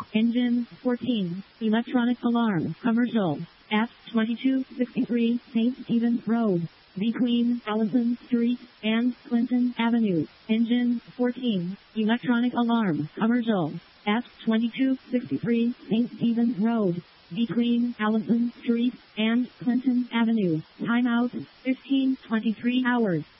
Engine 14. Electronic alarm. Commercial. At 2263 St. Stephen's Road. Between Allison Street and Clinton Avenue. Engine 14. Electronic alarm. Commercial. At 2263 St. Stephen's Road. Between Allison Street and Clinton Avenue. Timeout 15:23 hours.